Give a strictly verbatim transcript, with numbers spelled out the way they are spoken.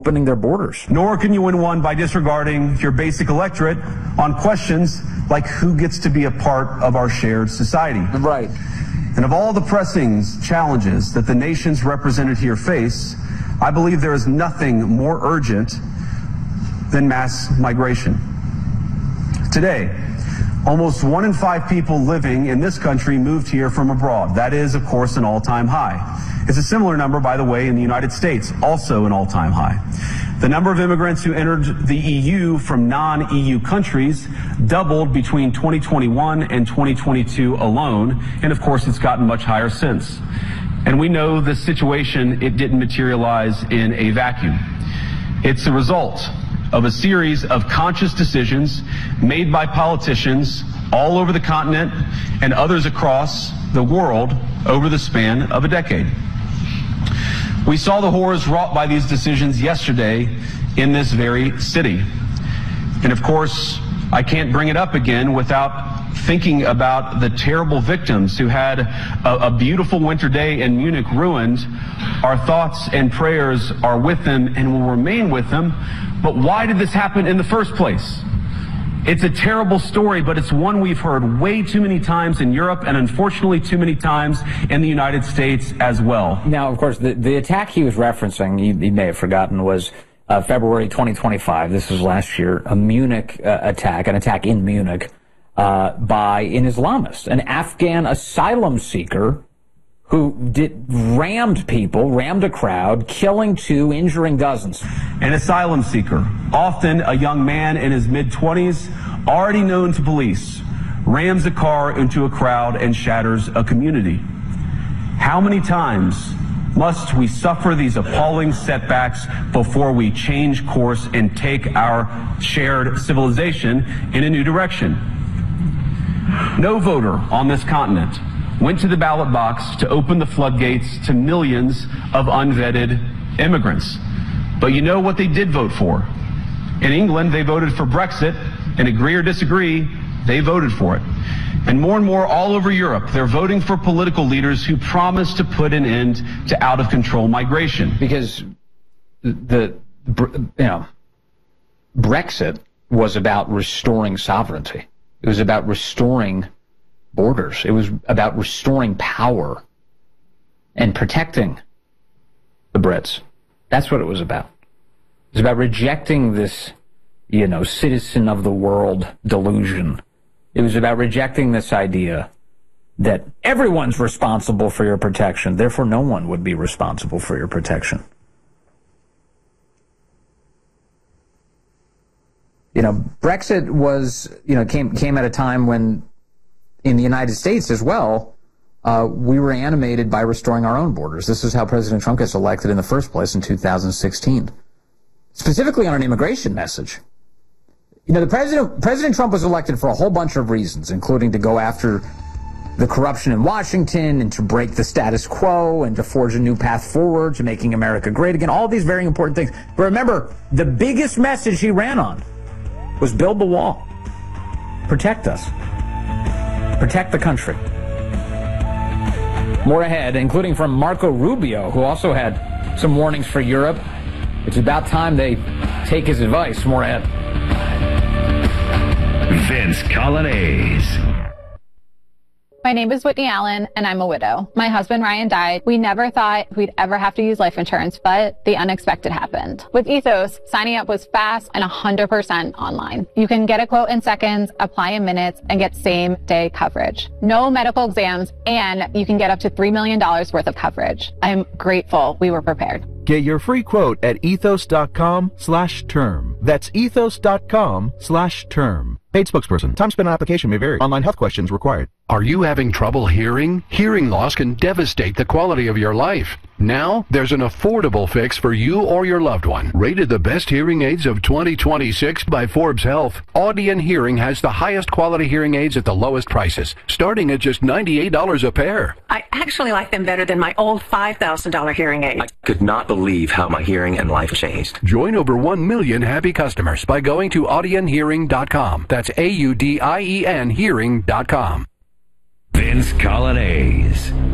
opening their borders. Nor can you win one by disregarding your basic electorate on questions like who gets to be a part of our shared society. Right. And of all the pressing challenges that the nations represented here face, I believe there is nothing more urgent than mass migration. Today, almost one in five people living in this country moved here from abroad. That is, of course, an all-time high. It's a similar number, by the way, in the United States, also an all-time high. The number of immigrants who entered the E U from non-E U countries doubled between twenty twenty-one and twenty twenty-two alone, and of course it's gotten much higher since. And we know the situation, it didn't materialize in a vacuum. It's a result of a series of conscious decisions made by politicians all over the continent and others across the world over the span of a decade. We saw the horrors wrought by these decisions yesterday in this very city. And of course, I can't bring it up again without thinking about the terrible victims who had a, a beautiful winter day in Munich ruined. Our thoughts and prayers are with them and will remain with them. But why did this happen in the first place? It's a terrible story, but it's one we've heard way too many times in Europe and unfortunately too many times in the United States as well. Now, of course, the, the attack he was referencing, you, you may have forgotten, was uh, February twenty twenty-five. This was last year, a Munich uh, attack, an attack in Munich uh, by an Islamist, an Afghan asylum seeker who did rammed people, rammed a crowd, killing two, injuring dozens. An asylum seeker, often a young man in his mid-twenties, already known to police, rams a car into a crowd and shatters a community. How many times must we suffer these appalling setbacks before we change course and take our shared civilization in a new direction? No voter on this continent went to the ballot box to open the floodgates to millions of unvetted immigrants. But you know what they did vote for? In England, they voted for Brexit, and agree or disagree, they voted for it. And more and more all over Europe, they're voting for political leaders who promise to put an end to out-of-control migration. Because the, you know, Brexit was about restoring sovereignty. It was about restoring borders. It was about restoring power and protecting the Brits. That's what it was about. It was about rejecting this, you know, citizen of the world delusion. It was about rejecting this idea that everyone's responsible for your protection, therefore no one would be responsible for your protection. You know, Brexit was, you know, came came at a time when in the United States as well, uh, we were animated by restoring our own borders. This is how President Trump gets elected in the first place in two thousand sixteen. Specifically on an immigration message. You know, the president, President Trump was elected for a whole bunch of reasons, including to go after the corruption in Washington and to break the status quo and to forge a new path forward to making America great again. All these very important things. But remember, the biggest message he ran on was build the wall. Protect us. Protect the country. More ahead, including from Marco Rubio, who also had some warnings for Europe. It's about time they take his advice. More ahead. Vince Coglianese. My name is Whitney Allen, and I'm a widow. My husband, Ryan, died. We never thought we'd ever have to use life insurance, but the unexpected happened. With Ethos, signing up was fast and one hundred percent online. You can get a quote in seconds, apply in minutes, and get same-day coverage. No medical exams, and you can get up to three million dollars worth of coverage. I'm grateful we were prepared. Get your free quote at ethos.com slash term. That's ethos.com slash term. Paid spokesperson. Time spent on application may vary. Online health questions required. Are you having trouble hearing? Hearing loss can devastate the quality of your life. Now, there's an affordable fix for you or your loved one. Rated the best hearing aids of twenty twenty-six by Forbes Health, Audion Hearing has the highest quality hearing aids at the lowest prices, starting at just ninety-eight dollars a pair. I actually like them better than my old five thousand dollars hearing aid. I could not believe how my hearing and life changed. Join over one million happy customers by going to audion hearing dot com. That's A U D I E N hearing dot com. Vince Coglianese.